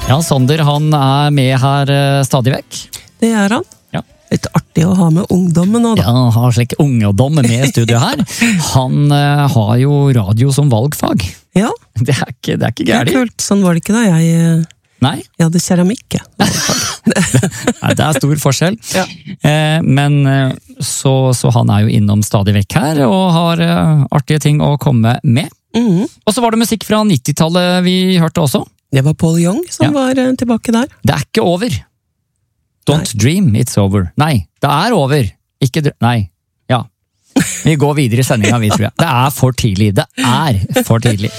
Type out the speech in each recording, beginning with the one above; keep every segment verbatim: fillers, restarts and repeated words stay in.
Ja, Sander, han er med her eh, stadig vekk. Det er han. Ja. Litt artig å ha med ungdommen nå, da. Ja, han har slik ungdom med i studio her. Han eh, har jo radio som valgfag. Ja, Det er ikke, det er ikke det er gærlig. kult. Sånn var det ikke da jeg, eh, Nei, jeg hadde keramikk. Ja. nei, det er stor forskjell. Ja. Eh, men eh, så, så han er jo innom stadig vekk her, og har eh, artige ting å komme med. Mhm. Og så var det musikk fra nittitallet vi hørte også. Det var Paul Young som Ja. var eh, tilbake der. Det er ikke over. Don't dream, it's over. Nei, det er over. Ikke dr... Nei, ja. Vi går videre i sendinga, vi tror jeg. Det er for tidlig. Det er for tidlig.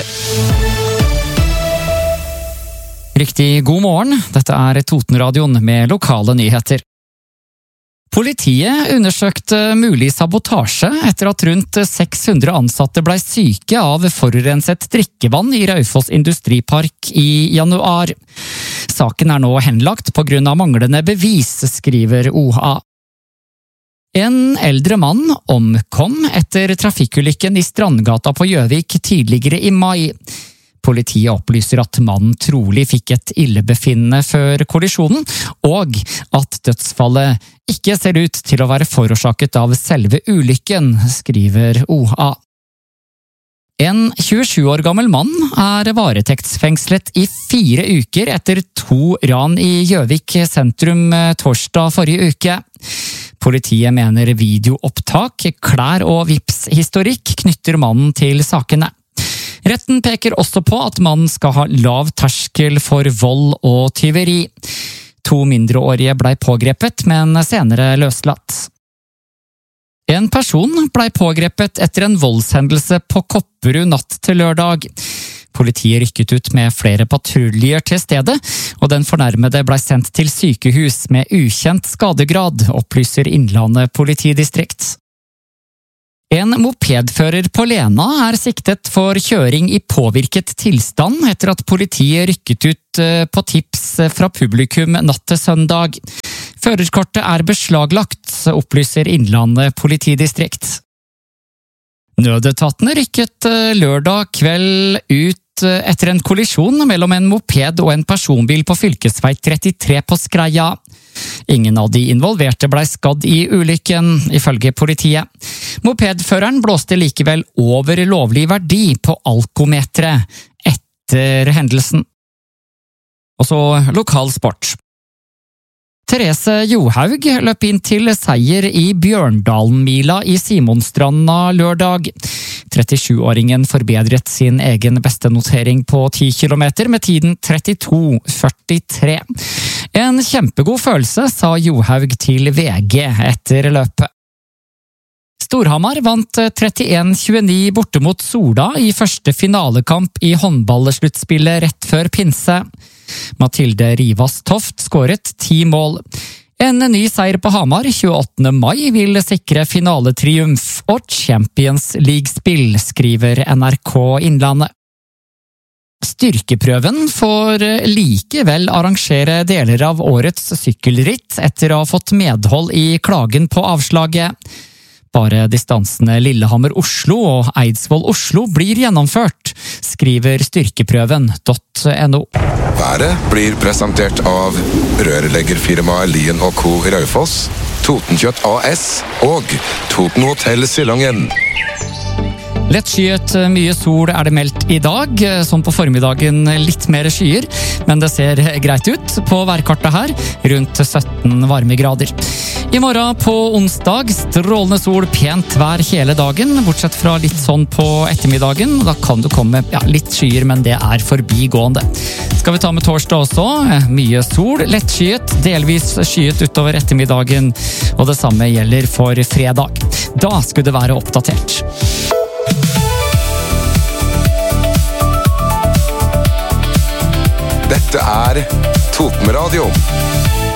Riktig god morgen. Dette er Totenradioen med lokale nyheter. Politiet undersøkte mulig sabotasje etter at rundt seks hundre ansatte ble syke av forurenset drikkevann i Raufoss industripark i januar. Saken er nå henlagt på grunn av manglende bevis, skriver O H A. En eldre mann omkom etter trafikkulykken i Strandgata på Gjøvik tidligere i mai. Politiet opplyser at mannen trolig fikk et illebefinnende før kollisjonen, og at dødsfallet ikke ser ut til å være forårsaket av selve ulykken, skriver O H A. En tjuesju år gammel mann er varetektsfengslet i fire uker etter to ran i Gjøvik sentrum torsdag forrige uke. Politiet mener videoopptak, klær og Vipps-historikk knytter mannen til sakene. Retten peker også på at mannen skal ha lav terskel for vold og tyveri. To mindreårige blei pågrepet, men senere løslatt. En person blei pågrepet etter en voldshendelse på Kopperud natt til lørdag. Politiet rykket ut med flere patruljer til stedet, og den fornærmede blei sendt til sykehus med ukjent skadegrad, opplyser Innlandet politidistrikt. En mopedfører på Lena er siktet for kjøring i påvirket tilstand etter at politiet rykket ut på tips fra publikum natt til søndag. Førerkortet er beslaglagt, opplyser Innlandet politidistrikt. Nødetatene rykket lørdag kveld ut etter en kollisjon mellom en moped og en personbil på fylkesvei trettitre på Skreia. Ingen av de involverte blei skadd i ulykken, ifølge politiet. Mopedføreren blåste likevel over lovlig verdi på alkometeret etter hendelsen. Og så lokal sport. Therese Johaug løp inn til seier i Bjørndalen-mila i Simonstranda lørdag. trettisjuåringen forbedret sin egen beste notering på ti kilometer med tiden trettito førtitre. En kjempegod følelse, sa Johaug til V G etter løpet. Storhamar vant trettien tjueni borte mot Sola i første finalekamp i håndballsluttspillet rett før pinse. Mathilde Rivas Toft skåret ti mål. En ny seier på Hamar tjueåttende mai vil sikre finaletriumf og Champions League-spill, skriver N R K Innlandet. Styrkeprøven får likevel arrangere deler av årets sykkelritt etter å ha fått medhold i klagen på avslaget. Bare distansene Lillehammer-Oslo og Eidsvoll-Oslo blir gjennomført, skriver styrkeprøven punktum no. Været blir presentert av rørleggerfirmaet Lien og Co. i Raufoss, Totenkjøtt A S og Toten Hotel Sillangen. Lettskyet, mye sol er det meldt i dag, som på formiddagen litt mer skyer, men det ser greit ut på værkartet her, rundt sytten varmegrader. I morgen på onsdag, strålende sol, pent vær hele dagen, bortsett fra litt sånn på ettermiddagen. Da kan du komme ja, litt skyer, men det er forbigående. Skal vi ta med torsdag også? Mye sol, lettskyet, delvis skyet utover ettermiddagen, og det samme gjelder for fredag. Da skulle det være oppdatert. Dette er Totenradio.